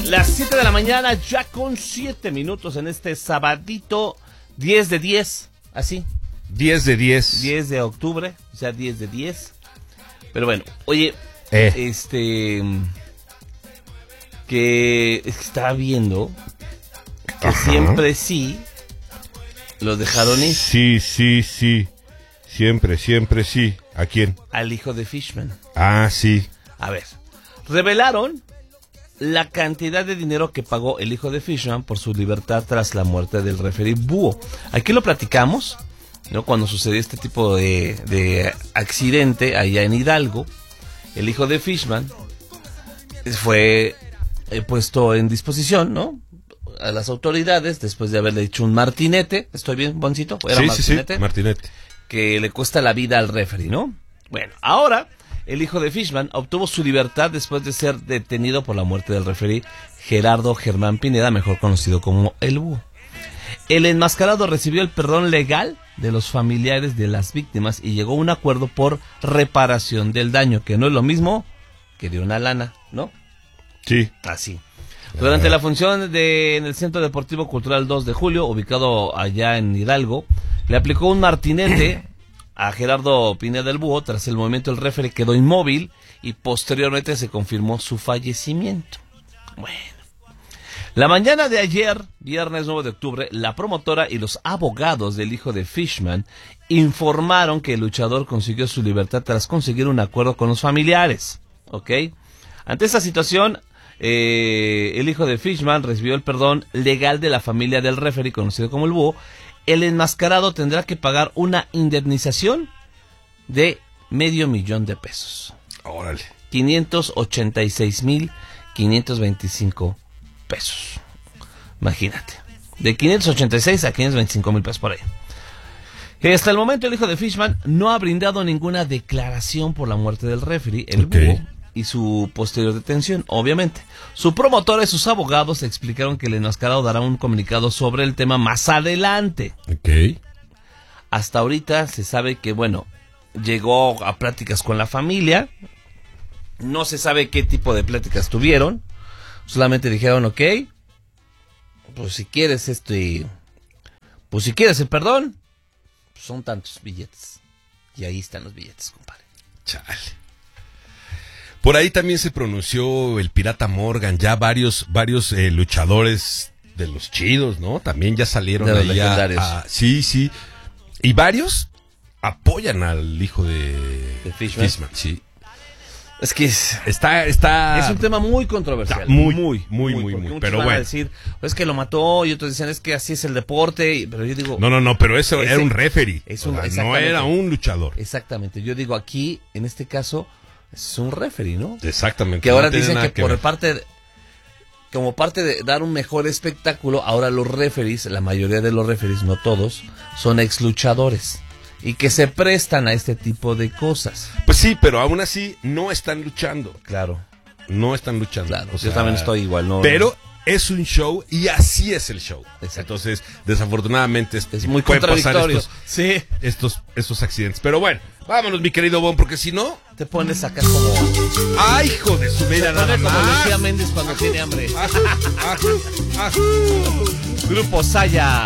Las 7 de la mañana, ya con 7 minutos en este sabadito 10 de 10, así. 10 de 10. 10 de octubre, ya 10 de 10. Pero bueno, oye, que estaba viendo que siempre sí lo dejaron ir. Sí. Siempre sí. ¿A quién? Al hijo de Fishman. Ah, sí. A ver, revelaron la cantidad de dinero que pagó el hijo de Fishman por su libertad tras la muerte del referee Búho. Aquí lo platicamos, ¿no? Cuando sucedió este tipo de accidente allá en Hidalgo, el hijo de Fishman fue puesto en disposición, ¿no?, a las autoridades después de haberle hecho un martinete. ¿Estoy bien, Boncito? ¿Era martinete? Sí, martinete. Que le cuesta la vida al referee, ¿no? Bueno, ahora el hijo de Fishman obtuvo su libertad después de ser detenido por la muerte del referee Gerardo Germán Pineda, mejor conocido como El Búho. El enmascarado recibió el perdón legal de los familiares de las víctimas y llegó a un acuerdo por reparación del daño, que no es lo mismo que de una lana, ¿no? Sí. Así. Durante la función en el Centro Deportivo Cultural 2 de Julio, ubicado allá en Hidalgo, le aplicó un martinete a Gerardo Pineda el Búho. Tras el movimiento, el referee quedó inmóvil y posteriormente se confirmó su fallecimiento. Bueno, la mañana de ayer, viernes 9 de octubre, la promotora y los abogados del hijo de Fishman informaron que el luchador consiguió su libertad tras conseguir un acuerdo con los familiares. ¿Ok? Ante esta situación, el hijo de Fishman recibió el perdón legal de la familia del referee conocido como El Búho. El enmascarado tendrá que pagar una indemnización de $500,000. Órale. 586,525 pesos. Imagínate. De 586 a 525,000 pesos por ahí. Hasta el momento el hijo de Fishman no ha brindado ninguna declaración por la muerte del referee, El Búho, y su posterior detención, obviamente. Su promotora y sus abogados explicaron que el enmascarado dará un comunicado sobre el tema más adelante. Ok. Hasta ahorita se sabe que, bueno, llegó a pláticas con la familia. No se sabe qué tipo de pláticas tuvieron. Solamente dijeron, ok, pues si quieres pues si quieres el perdón, pues son tantos billetes. Y ahí están los billetes, compadre. Chale. Por ahí también se pronunció el Pirata Morgan, ya varios luchadores de los chidos, ¿no? También ya salieron de los ahí legendarios. Sí. Y varios apoyan al hijo de Fishman, sí. Es que está es un tema muy controversial. Muy. Pero van bueno. a decir, es que lo mató, y otros dicen, es que así es el deporte, pero yo digo... No, pero eso era un referee. No era un luchador. Exactamente, yo digo aquí, en este caso, es un referee, ¿no? Exactamente. Que ahora dicen que como parte de dar un mejor espectáculo, ahora los referees, la mayoría de los referees, no todos, son ex luchadores. Y que se prestan a este tipo de cosas. Pues sí, pero aún así no están luchando. Claro. No están luchando. Claro, yo también estoy igual, ¿no? Pero es un show y así es el show. Exacto. Entonces, desafortunadamente es muy contradictorio. Estos accidentes. Pero bueno, vámonos, mi querido Bon, porque si no... Te pones acá como... ¡Ay, hijo de su vera, nada más! Como Lucía Méndez cuando tiene hambre. Grupo Saya.